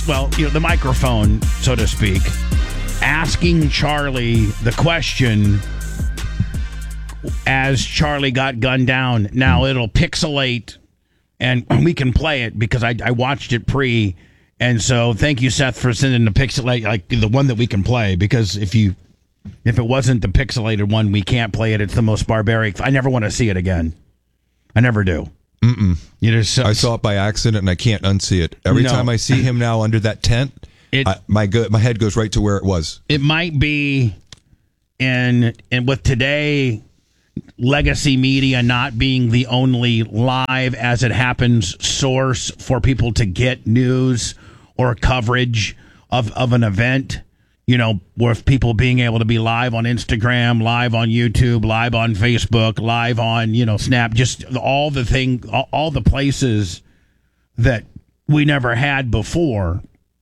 the microphone, so to speak, asking Charlie the question as Charlie got gunned down. Now it'll pixelate, and we can play it because I watched it pre. And so thank you, Seth, for sending the pixelate, like the one that we can play, because if it wasn't the pixelated one, we can't play it. It's the most barbaric. I never want to see it again. I never do. Mm-mm. I saw it by accident, and I can't unsee it. Every time I see him now under that tent, my head goes right to where it was. It might be, and with today, legacy media not being the only live as it happens source for people to get news or coverage of an event, with people being able to be live on Instagram, live on YouTube, live on Facebook, live on, Snap, just all the places that we never had before.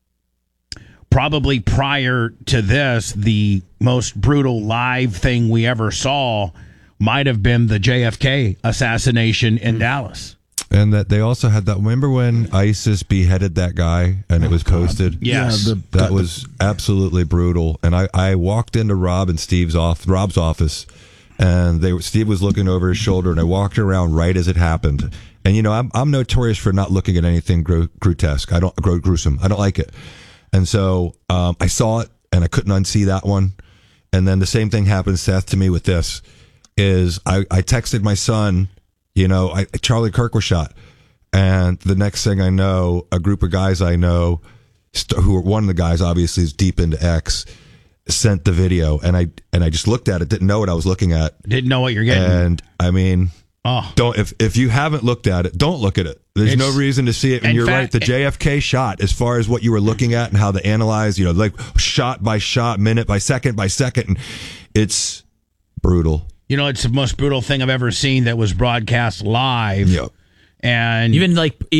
Probably prior to this, the most brutal live thing we ever saw might have been the JFK assassination in Dallas. And that they also had that. Remember when ISIS beheaded that guy and it was posted? Yes. That was absolutely brutal. And I walked into Rob's office, and Steve was looking over his shoulder, and I walked around right as it happened. And, I'm notorious for not looking at anything grotesque. Gruesome. I don't like it. And so I saw it, and I couldn't unsee that one. And then the same thing happened, Seth, to me with this, is I texted my son, Charlie Kirk was shot. And the next thing I know, a group of guys I know, who one of the guys obviously is deep into X, sent the video. And I just looked at it, didn't know what I was looking at. Didn't know what you're getting. And I mean, if you haven't looked at it, don't look at it. There's no reason to see it. And you're right, the JFK shot, as far as what you were looking at and how they analyze, like shot by shot, minute by second, and it's brutal. It's the most brutal thing I've ever seen that was broadcast live. Yep. And even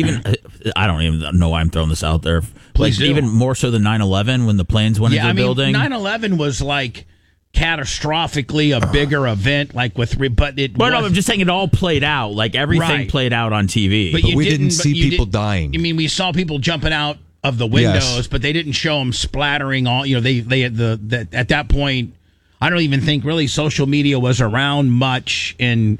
I don't even know why I'm throwing this out there. Please do. Even more so than 9/11 when the planes went into the building. 9/11 was like catastrophically a bigger event, but I'm just saying it all played out. Like everything played out on TV. But we didn't see people dying. I mean, we saw people jumping out of the windows, yes, but they didn't show them splattering all. They had at that point. I don't even think really social media was around much in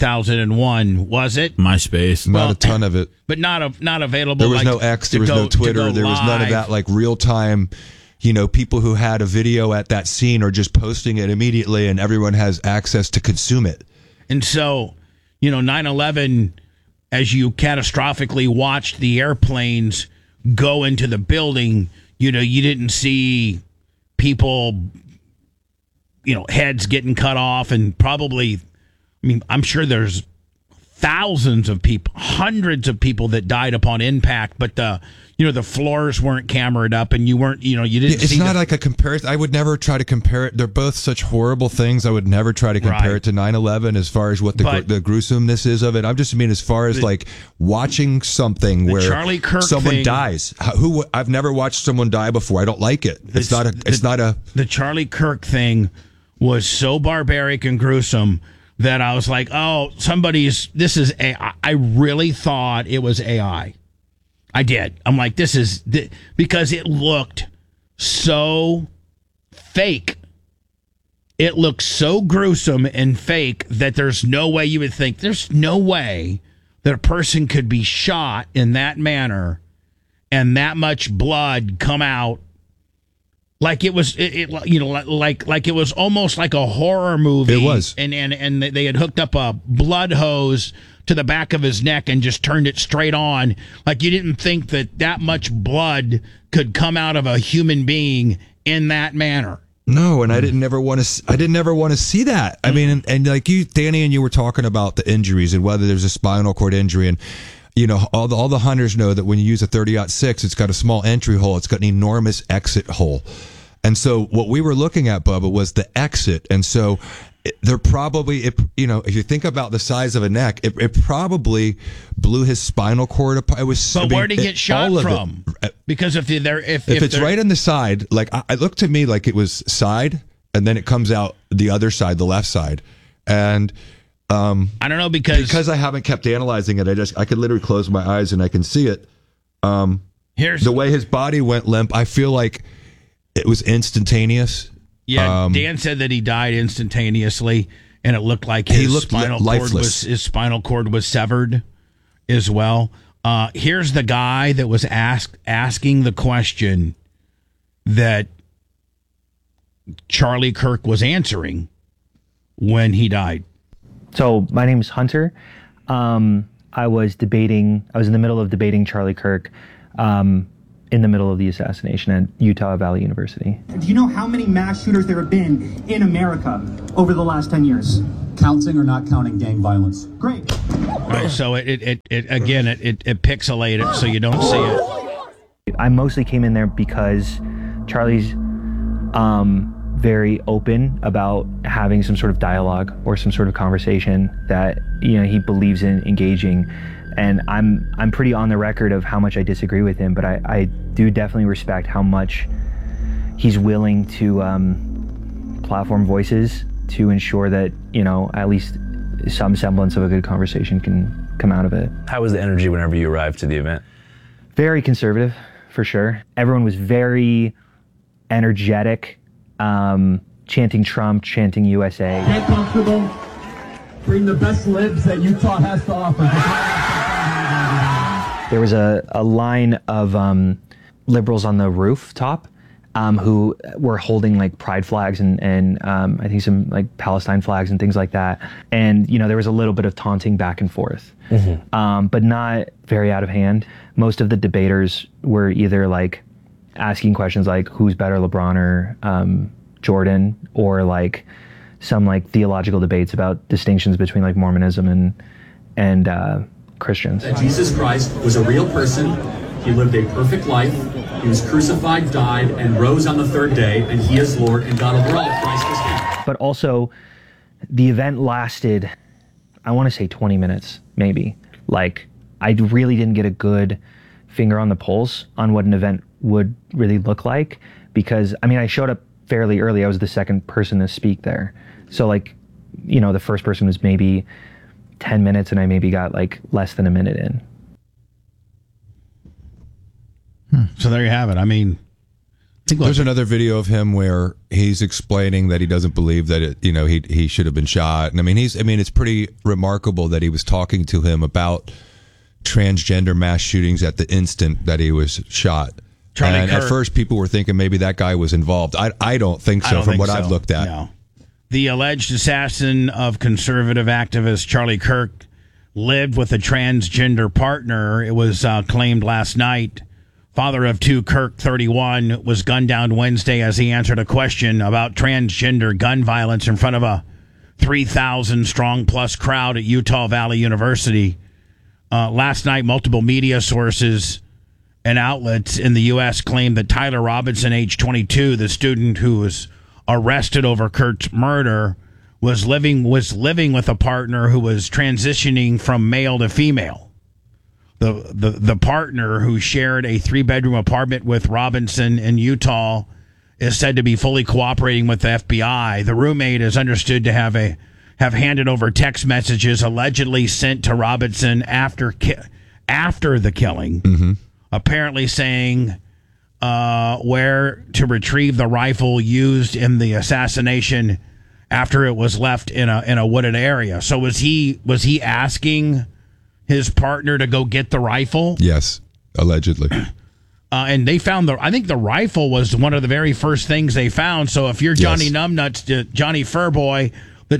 2001, was it? MySpace. Not a ton of it. But not available. There was no X, there was no Twitter, there was none of that real time, people who had a video at that scene are just posting it immediately and everyone has access to consume it. And so, 9/11, as you catastrophically watched the airplanes go into the building, you didn't see people, heads getting cut off, and probably, I'm sure there's thousands of people, hundreds of people that died upon impact, but the floors weren't cameraed up, and you weren't, you didn't. It's not like a comparison. I would never try to compare it. They're both such horrible things. I would never try to compare it to 9/11 as far as what the gruesomeness is of it. I'm just as far as like watching something where Charlie Kirk someone dies. I've never watched someone die before. I don't like it. The Charlie Kirk thing was so barbaric and gruesome that I was like, this is AI. I really thought it was AI. I did. I'm like, because it looked so fake. It looked so gruesome and fake that there's no way you would think, there's no way that a person could be shot in that manner and that much blood come out. Like it was, like it was almost like a horror movie. It was, and they had hooked up a blood hose to the back of his neck and just turned it straight on. Like you didn't think that much blood could come out of a human being in that manner. No, and I didn't ever want to see that. I mean, and like you, Danny, and you were talking about the injuries and whether there's a spinal cord injury, and all the hunters know that when you use a 30-06, it's got a small entry hole, it's got an enormous exit hole. And so what we were looking at, Bubba, was the exit. And so they're probably, if you think about the size of a neck, it probably blew his spinal cord apart. Where'd he get shot from? Because if it's right on the side, like I looked to me like it was side, and then it comes out the other side, the left side, and I don't know because I haven't kept analyzing it. I could literally close my eyes and I can see it. the way his body went limp, I feel like it was instantaneous. Yeah, Dan said that he died instantaneously, and it looked like his spinal cord was severed as well. Here's the guy that was asking the question that Charlie Kirk was answering when he died. So my name is Hunter. I was in the middle of debating Charlie Kirk in the middle of the assassination at Utah Valley University. Do you know how many mass shooters there have been in America over the last 10 years? Counting or not counting gang violence? Great. Right, so it pixelated so you don't see it. I mostly came in there because Charlie's very open about having some sort of dialogue or some sort of conversation that he believes in engaging. And I'm pretty on the record of how much I disagree with him, but I do definitely respect how much he's willing to platform voices to ensure that, at least some semblance of a good conversation can come out of it. How was the energy whenever you arrived to the event? Very conservative, for sure. Everyone was very energetic, chanting Trump, chanting USA. Get comfortable. Bring the best libs that Utah has to offer. There was a line of liberals on the rooftop who were holding like pride flags and I think some like Palestine flags and things like that. And, there was a little bit of taunting back and forth, but not very out of hand. Most of the debaters were either like asking questions like who's better, LeBron or Jordan, or like some like theological debates about distinctions between like Mormonism and Christians. That Jesus Christ was a real person. He lived a perfect life. He was crucified, died, and rose on the third day, and he is Lord and God over all. Christ is King. But also, the event lasted, I want to say 20 minutes, maybe. Like, I really didn't get a good finger on the pulse on what an event would really look like, because, I showed up fairly early. I was the second person to speak there. So, like, the first person was maybe 10 minutes, and I maybe got, like, less than a minute in. So there you have it. There's another video of him where he's explaining that he doesn't believe that he should have been shot. And it's pretty remarkable that he was talking to him about transgender mass shootings at the instant that he was shot. And at first people were thinking maybe that guy was involved. I don't think so from what I've looked at. No. The alleged assassin of conservative activist Charlie Kirk lived with a transgender partner. It was claimed last night. Father of two, Kirk, 31, was gunned down Wednesday as he answered a question about transgender gun violence in front of a 3,000-strong plus crowd at Utah Valley University. Last night, multiple media sources and outlets in the U.S. claimed that Tyler Robinson, age 22, the student who was arrested over Kirk's murder, was living with a partner who was transitioning from male to female. The partner, who shared a 3-bedroom apartment with Robinson in Utah, is said to be fully cooperating with the FBI. The roommate is understood to have handed over text messages allegedly sent to Robinson after the killing, apparently saying where to retrieve the rifle used in the assassination after it was left in a wooded area. So was he asking his partner to go get the rifle? Yes, allegedly. And they found I think the rifle was one of the very first things they found. So if you're Johnny Numbnuts, Johnny Furboy,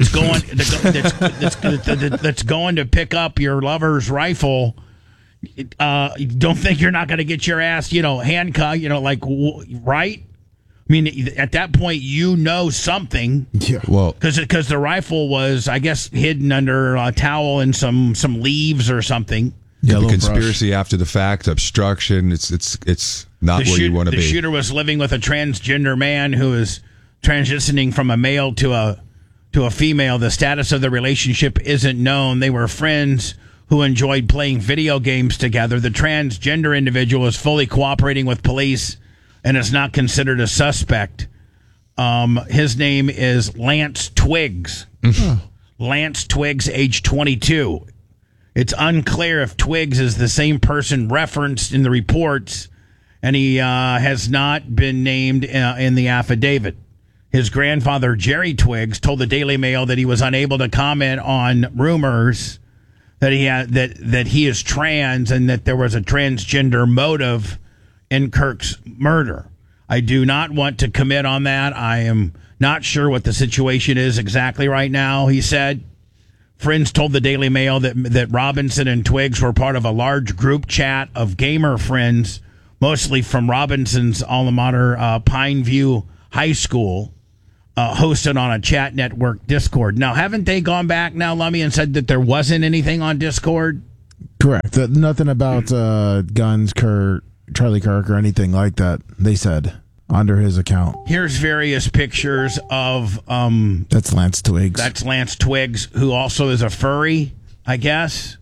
that's going to pick up your lover's rifle, don't think you're not going to get your ass, handcuffed, right? At that point, something. Yeah. Well, because the rifle was, I guess, hidden under a towel and some leaves or something. Yeah, the conspiracy after the fact, obstruction. It's not where you want to be. The shooter was living with a transgender man who is transitioning from a male to a female. The status of the relationship isn't known. They were friends who enjoyed playing video games together. The transgender individual is fully cooperating with police and is not considered a suspect. His name is Lance Twiggs. Lance Twiggs, age 22. It's unclear if Twiggs is the same person referenced in the reports and he has not been named in the affidavit. His grandfather, Jerry Twiggs, told the Daily Mail that he was unable to comment on rumors that he is trans and that there was a transgender motive in Kirk's murder. I do not want to commit on that. I am not sure what the situation is exactly right now, he said. Friends told the Daily Mail that Robinson and Twiggs were part of a large group chat of gamer friends, mostly from Robinson's alma mater, Pineview High School, hosted on a chat network, Discord. Now, haven't they gone back now, Lummy, and said that there wasn't anything on Discord? Correct. Nothing about guns, Charlie Kirk, or anything like that, they said, under his account. Here's various pictures of... that's Lance Twiggs. That's Lance Twiggs, who also is a furry, I guess.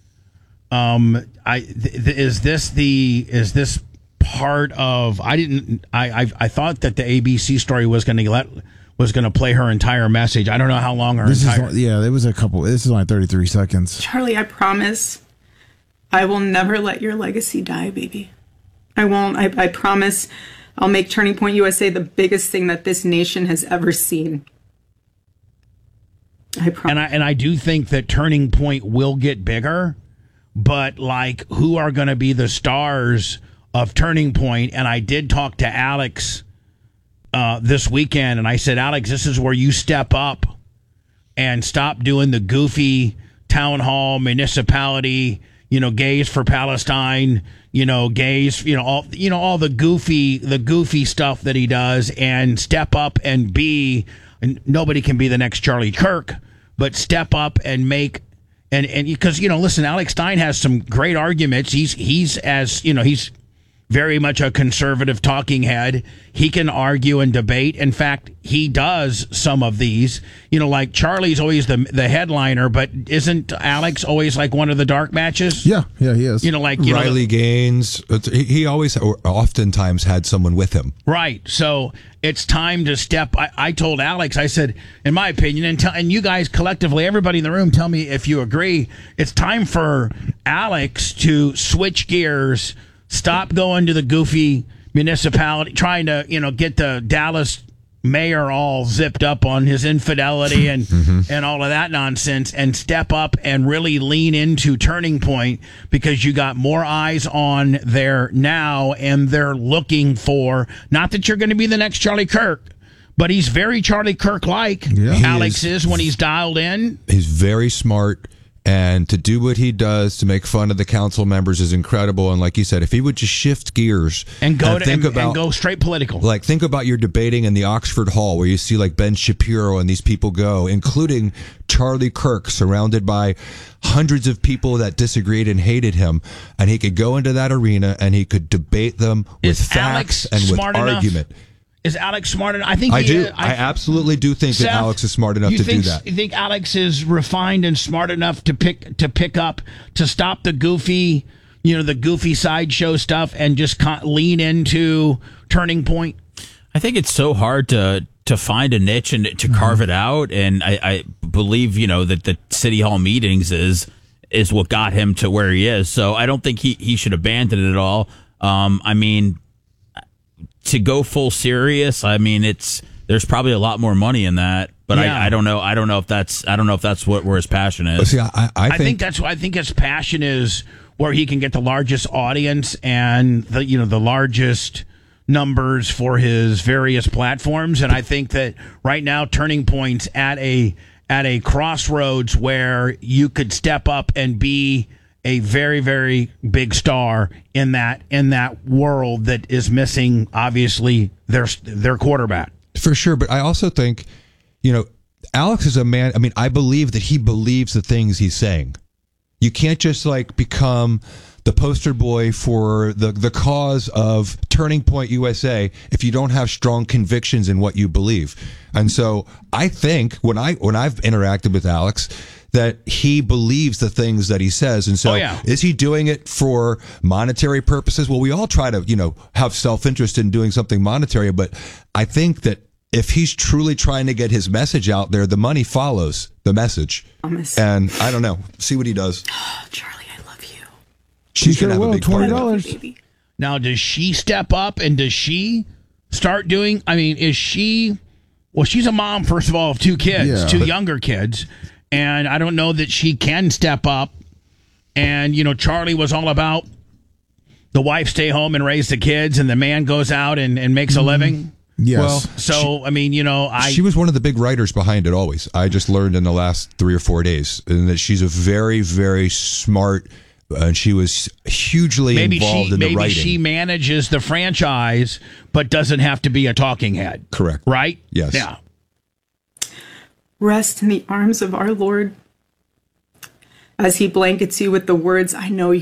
Is this part of... I thought that the ABC story was going to play her entire message. I don't know how long there was a couple. This is only 33 seconds. Charlie, I promise I will never let your legacy die, baby. I won't. I promise I'll make Turning Point USA the biggest thing that this nation has ever seen. I promise. And I do think that Turning Point will get bigger, but like, who are going to be the stars of Turning Point? And I did talk to Alex this weekend, and I said, Alex, this is where you step up and stop doing the goofy town hall, municipality, gays for Palestine, gays, all the goofy stuff that he does, and step up and be. And nobody can be the next Charlie Kirk, but step up and make. And because listen, Alex Stein has some great arguments. He's very much a conservative talking head. He can argue and debate. In fact, he does some of these. Like Charlie's always the headliner, but isn't Alex always like one of the dark matches? Yeah, he is. Riley Gaines. He always, or oftentimes, had someone with him. Right. So it's time to step. I told Alex, I said, in my opinion, and you guys collectively, everybody in the room, tell me if you agree. It's time for Alex to switch gears. Stop going to the goofy municipality, trying to, get the Dallas mayor all zipped up on his infidelity and all of that nonsense, and step up and really lean into Turning Point, because you got more eyes on there now, and they're looking for, not that you're going to be the next Charlie Kirk, but he's very Charlie Kirk-like. Yeah. Alex is when he's dialed in. He's very smart. And to do what he does to make fun of the council members is incredible. And like you said, if he would just shift gears and go straight political, like think about your debating in the Oxford Hall where you see like Ben Shapiro and these people go, including Charlie Kirk, surrounded by hundreds of people that disagreed and hated him, and he could go into that arena and he could debate them with facts and with argument. Is Alex smart enough? I think I do. I absolutely do think that Alex is smart enough to do that. You think Alex is refined and smart enough to pick up, to stop the goofy, the goofy sideshow stuff and just lean into Turning Point? I think it's so hard to find a niche and to carve it out. And I believe, that the City Hall meetings is what got him to where he is. So I don't think he should abandon it at all. To go full serious, there's probably a lot more money in that, but yeah. I don't know if that's where his passion is. See, I think his passion is where he can get the largest audience and the largest numbers for his various platforms. And I think that right now Turning Point's at a crossroads where you could step up and be a very, very big star in that world that is missing, obviously, their quarterback. For sure, but I also think, Alex is a man. I believe that he believes the things he's saying. You can't just become the poster boy for the cause of Turning Point USA if you don't have strong convictions in what you believe. And so I think when I've interacted with Alex, that he believes the things that he says. And so is he doing it for monetary purposes? Well, we all try to, have self-interest in doing something monetary, but I think that if he's truly trying to get his message out there, the money follows the message. And I don't know. See what he does. Charlie, I love you. She's going to have a big part of $20. Now, does she step up and does she start doing? I mean, is she? Well, she's a mom, first of all, of two kids, two younger kids, and I don't know that she can step up. And Charlie was all about the wife stay home and raise the kids, and the man goes out and makes a living. Yes. Well, So, she was one of the big writers behind it always. I just learned in the last 3 or 4 days, and that she's a very, very smart, and she was hugely involved in the writing. Maybe she manages the franchise, but doesn't have to be a talking head. Correct. Right? Yes. Yeah. Rest in the arms of our Lord as he blankets you with the words, I know you.